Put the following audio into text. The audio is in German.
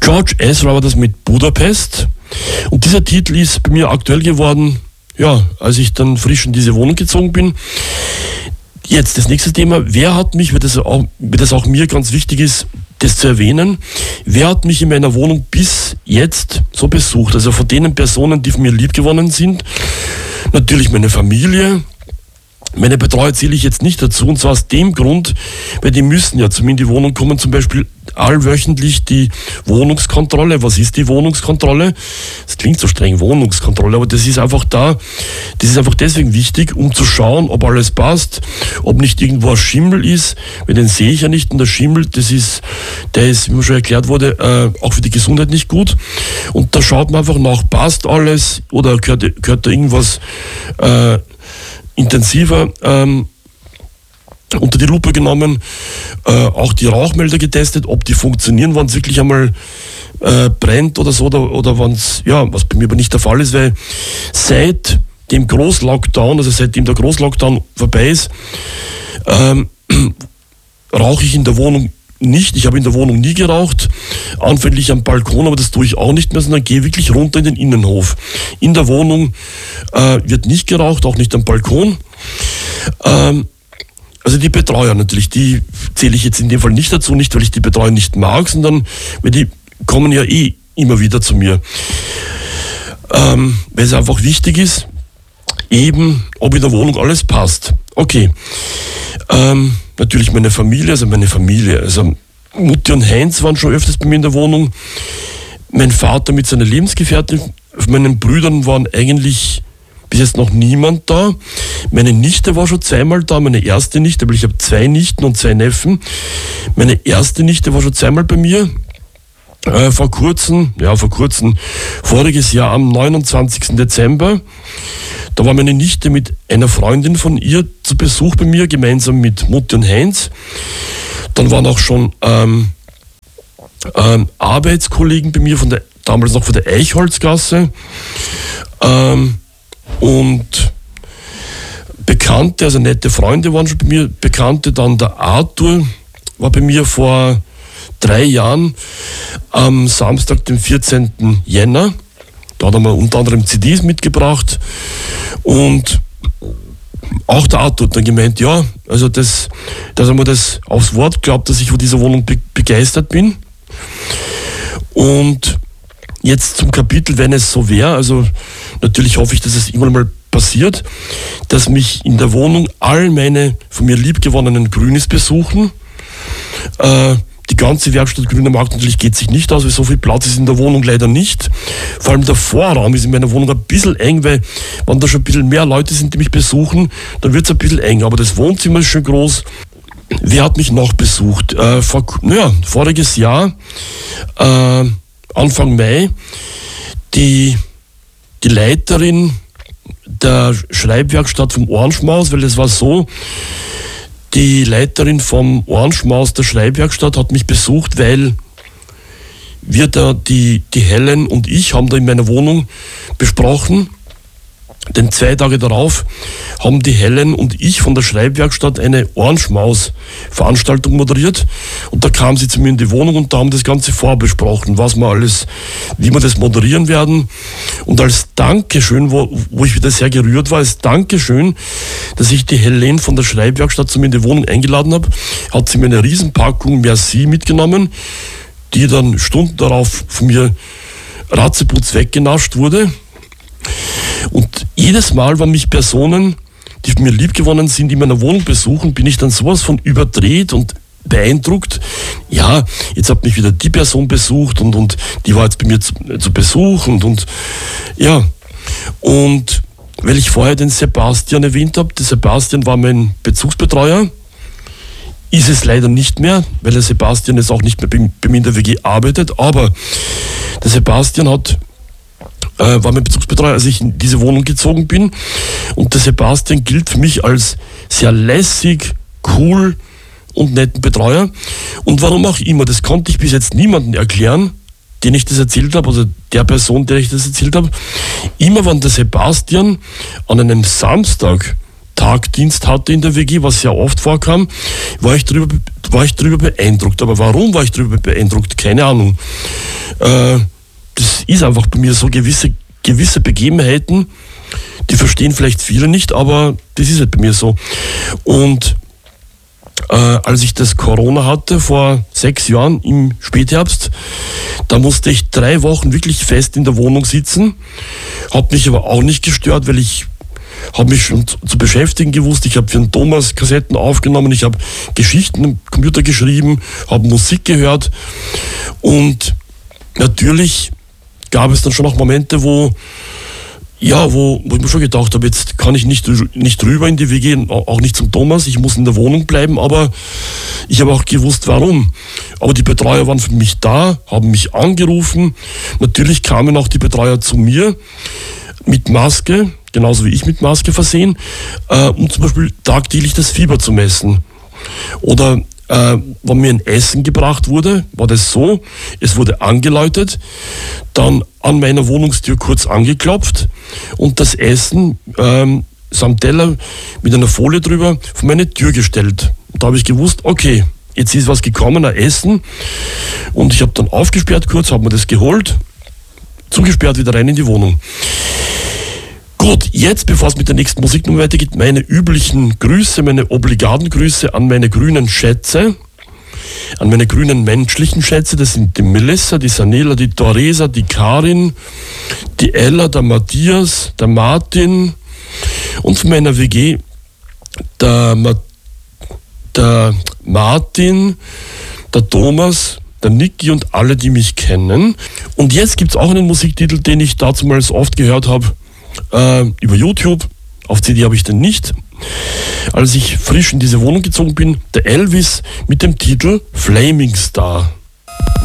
George Ezra war das mit Budapest. Und dieser Titel ist bei mir aktuell geworden, ja, als ich dann frisch in diese Wohnung gezogen bin. Jetzt das nächste Thema, wer hat mich, weil das auch mir ganz wichtig ist, das zu erwähnen, wer hat mich in meiner Wohnung bis jetzt so besucht? Also von den Personen, die von mir liebgewonnen sind, natürlich meine Familie. Meine Betreuer zähle ich jetzt nicht dazu, und zwar aus dem Grund, weil die müssen ja zu mir in die Wohnung kommen, zum Beispiel allwöchentlich die Wohnungskontrolle. Was ist die Wohnungskontrolle? Das klingt so streng, Wohnungskontrolle, aber das ist einfach deswegen wichtig, um zu schauen, ob alles passt, ob nicht irgendwo ein Schimmel ist, weil den sehe ich ja nicht, und der Schimmel, der ist, wie mir schon erklärt wurde, auch für die Gesundheit nicht gut. Und da schaut man einfach nach, passt alles oder gehört da irgendwas intensiver unter die Lupe genommen, auch die Rauchmelder getestet, ob die funktionieren, wenn es wirklich einmal brennt oder so, oder wenn es, ja, was bei mir aber nicht der Fall ist, weil seit dem Großlockdown, also seitdem der Großlockdown vorbei ist, rauche ich in der Wohnung nicht. Ich habe in der Wohnung nie geraucht, anfänglich am Balkon, aber das tue ich auch nicht mehr, sondern gehe wirklich runter in den Innenhof. In der Wohnung wird nicht geraucht, auch nicht am Balkon. Also die Betreuer natürlich, die zähle ich jetzt in dem Fall nicht dazu, nicht weil ich die Betreuer nicht mag, sondern weil die kommen ja immer wieder zu mir. Weil es einfach wichtig ist, eben, ob in der Wohnung alles passt. Okay. Natürlich meine Familie. Also Mutti und Heinz waren schon öfters bei mir in der Wohnung. Mein Vater mit seiner Lebensgefährtin, von meinen Brüdern waren eigentlich bis jetzt noch niemand da. Meine Nichte war schon zweimal da, meine erste Nichte, weil ich habe 2 Nichten und 2 Neffen. Meine erste Nichte war schon zweimal bei mir. Vor kurzem, voriges Jahr am 29. Dezember. Da war meine Nichte mit einer Freundin von ihr zu Besuch bei mir, gemeinsam mit Mutti und Heinz. Dann waren auch schon Arbeitskollegen bei mir, damals noch von der Eichholzgasse. Und Bekannte, also nette Freunde waren schon bei mir, Bekannte. Dann der Arthur war bei mir vor 3 Jahren am Samstag, dem 14. Jänner. Da hat er mir unter anderem CDs mitgebracht. Und auch der Arthur hat dann gemeint, ja, also dass er mir das aufs Wort glaubt, dass ich von dieser Wohnung begeistert bin. Und jetzt zum Kapitel, wenn es so wäre, also natürlich hoffe ich, dass es irgendwann mal passiert, dass mich in der Wohnung all meine von mir liebgewonnenen Grünis besuchen. Die ganze Werkstatt Grüner Markt natürlich geht sich nicht aus, weil so viel Platz ist in der Wohnung leider nicht. Vor allem der Vorraum ist in meiner Wohnung ein bisschen eng, weil wenn da schon ein bisschen mehr Leute sind, die mich besuchen, dann wird es ein bisschen eng. Aber das Wohnzimmer ist schon groß. Wer hat mich noch besucht? Voriges Jahr, Anfang Mai, die Leiterin der Schreibwerkstatt vom Ohrenschmaus, weil es war so, die Leiterin vom Ohrenschmaus der Schreibwerkstatt hat mich besucht, weil wir da, die Helen und ich, haben da in meiner Wohnung besprochen. Denn 2 Tage darauf haben die Helen und ich von der Schreibwerkstatt eine Ohrenschmaus-Veranstaltung moderiert. Und da kam sie zu mir in die Wohnung und da haben das Ganze vorbesprochen, wie wir das moderieren werden. Und als Dankeschön, wo ich wieder sehr gerührt war, als Dankeschön, dass ich die Helen von der Schreibwerkstatt zu mir in die Wohnung eingeladen habe, hat sie mir eine Riesenpackung Merci mitgenommen, die dann Stunden darauf von mir ratzeputz weggenascht wurde. Und jedes Mal, wenn mich Personen, die mir liebgewonnen sind, in meiner Wohnung besuchen, bin ich dann sowas von überdreht und beeindruckt. Ja, jetzt hat mich wieder die Person besucht und die war jetzt bei mir zu Besuch und weil ich vorher den Sebastian erwähnt habe, der Sebastian war mein Bezugsbetreuer, ist es leider nicht mehr, weil der Sebastian jetzt auch nicht mehr bei mir in der WG arbeitet, aber der Sebastian war mein Bezugsbetreuer, als ich in diese Wohnung gezogen bin. Und der Sebastian gilt für mich als sehr lässig, cool und netten Betreuer. Und warum auch immer, das konnte ich bis jetzt niemandem erklären, den ich das erzählt habe, also der Person, der ich das erzählt habe. Immer wenn der Sebastian an einem Samstag Tagdienst hatte in der WG, was sehr oft vorkam, war ich drüber beeindruckt. Aber warum war ich drüber beeindruckt? Keine Ahnung. Das ist einfach bei mir so, gewisse Begebenheiten, die verstehen vielleicht viele nicht, aber das ist halt bei mir so. Und als ich das Corona hatte, vor 6 Jahren im Spätherbst, da musste ich 3 Wochen wirklich fest in der Wohnung sitzen, habe mich aber auch nicht gestört, weil ich habe mich schon zu beschäftigen gewusst. Ich habe für den Thomas Kassetten aufgenommen, ich habe Geschichten am Computer geschrieben, habe Musik gehört und natürlich gab es dann schon auch Momente, wo ich mir schon gedacht habe, jetzt kann ich nicht rüber in die WG, auch nicht zum Thomas, ich muss in der Wohnung bleiben, aber ich habe auch gewusst, warum. Aber die Betreuer waren für mich da, haben mich angerufen. Natürlich kamen auch die Betreuer zu mir mit Maske, genauso wie ich mit Maske versehen, um zum Beispiel tagtäglich das Fieber zu messen. Oder wenn mir ein Essen gebracht wurde, war das so, es wurde angeläutet, dann an meiner Wohnungstür kurz angeklopft und das Essen samt Teller mit einer Folie drüber vor meine Tür gestellt. Und da habe ich gewusst, okay, jetzt ist was gekommen, ein Essen, und ich habe dann aufgesperrt kurz, habe mir das geholt, zugesperrt, wieder rein in die Wohnung. Gut, jetzt, bevor es mit der nächsten Musiknummer weitergeht, meine üblichen Grüße, meine obligaten Grüße an meine grünen Schätze, an meine grünen menschlichen Schätze. Das sind die Melissa, die Sanela, die Theresa, die Karin, die Ella, der Matthias, der Martin und von meiner WG der Martin, der Thomas, der Niki und alle, die mich kennen. Und jetzt gibt es auch einen Musiktitel, den ich damals oft gehört habe, über YouTube. Auf CD habe ich den nicht. Als ich frisch in diese Wohnung gezogen bin, der Elvis mit dem Titel Flaming Star.